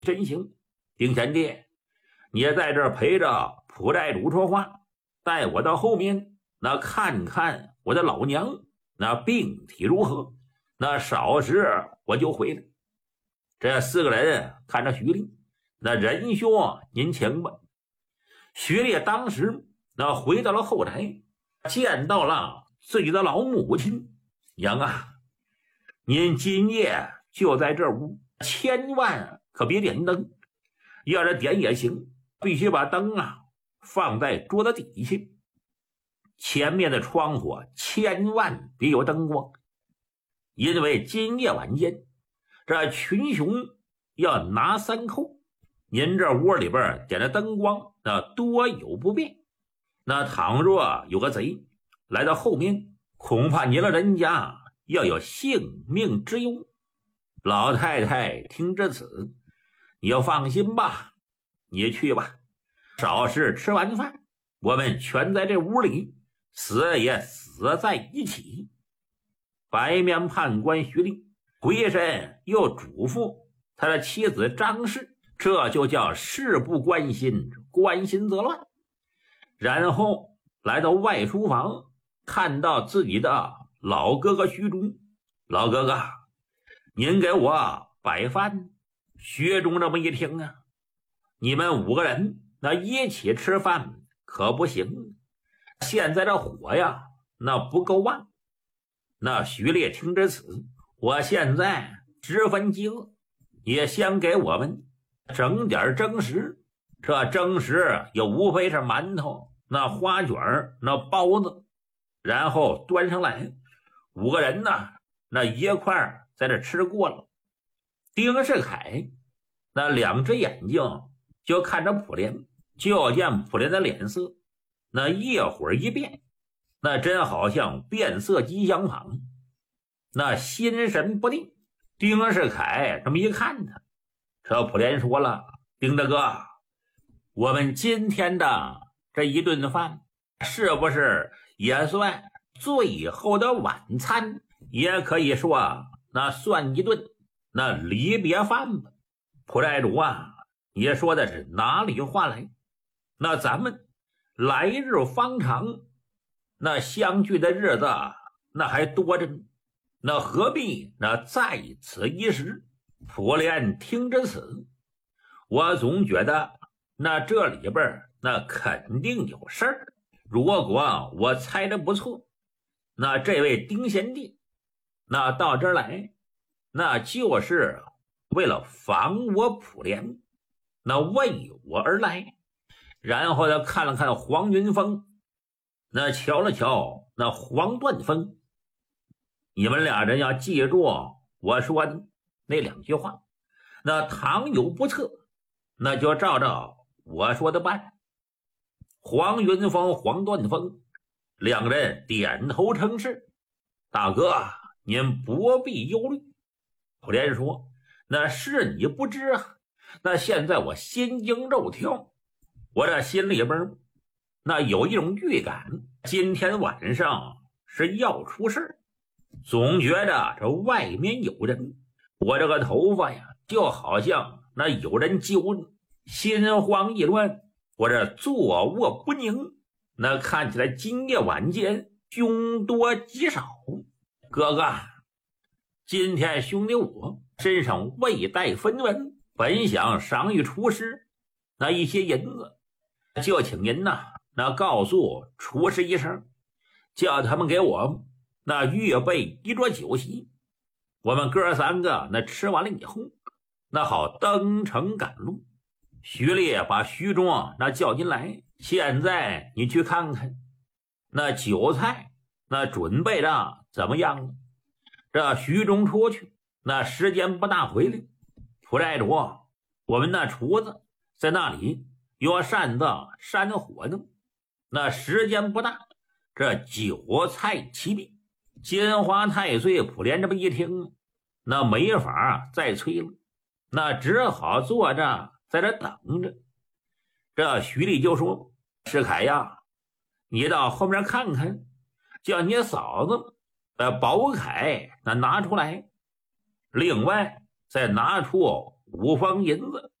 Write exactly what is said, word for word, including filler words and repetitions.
真行，丁贤弟，你在这儿陪着普寨主说话，带我到后面那看看我的老娘那病体如何，那少时我就回来。这四个人看着徐烈，那仁兄您请吧。徐烈当时那回到了后台，见到了自己的老母亲。娘啊，您今夜就在这屋，千万可别点灯，要是点也行，必须把灯啊放在桌子底下，前面的窗户千万别有灯光，因为今夜晚间这群雄要拿三扣，您这窝里边点的灯光那多有不便，那倘若有个贼来到后面，恐怕您了人家要有性命之忧。老太太听至此，你要放心吧，你去吧，少时吃完饭，我们全在这屋里，死也死在一起。白面判官徐烈回身又嘱咐他的妻子张氏，这就叫事不关心，关心则乱。然后来到外书房，看到自己的老哥哥徐忠。老哥哥，您给我摆饭。徐忠这么一听啊，你们五个人那一起吃饭可不行，现在这火呀那不够旺。那徐烈听至此，我现在十分饥饿，也先给我们整点蒸食。这蒸食也无非是馒头、那花卷、那包子，然后端上来，五个人呢那一块在这吃过了。丁世凯那两只眼睛就看着普莲，就见普莲的脸色那一会儿一变，那真好像变色机相仿，那心神不定。丁世凯这么一看他，这普莲说了，丁大哥，我们今天的这一顿饭是不是也算最后的晚餐，也可以说那算一顿那离别饭吧。普寨主啊，你说的是哪里话来？那咱们来日方长，那相聚的日子那还多着呢，那何必那在此一时？普莲听着此，我总觉得那这里边那肯定有事儿。如果我猜的不错，那这位丁贤弟那到这儿来，那就是为了防我普莲，那为我而来。然后他看了看黄云峰，那瞧了瞧那黄段峰，你们俩人要记住我说的那两句话，那倘有不测，那就照着我说的办。黄云峰、黄段峰两个人点头称是。大哥，您不必忧虑。普莲说，那是你不知啊，那现在我心惊肉跳，我这心里边那有一种预感，今天晚上是要出事，总觉着这外面有人，我这个头发呀就好像那有人揪呢，心慌意乱，我这坐卧不宁，那看起来今夜晚间凶多吉少。哥哥，今天兄弟我身上未带分文，本想赏与厨师那一些银子，就请您呐那告诉厨师一声，叫他们给我那预备一桌酒席，我们哥三个那吃完了以后，那好登城赶路。徐烈把徐忠那叫进来，现在你去看看那酒菜那准备的怎么样了。这徐忠出去，那时间不大回来。普寨主，我们那厨子在那里用扇子扇火呢，那时间不大，这酒菜齐备。金花太岁普莲这么一听，那没法再催了，那只好坐着在这等着。这徐丽就说，世凯呀，你到后面看看，叫你嫂子呃宝凯那拿出来，另外再拿出五方银子。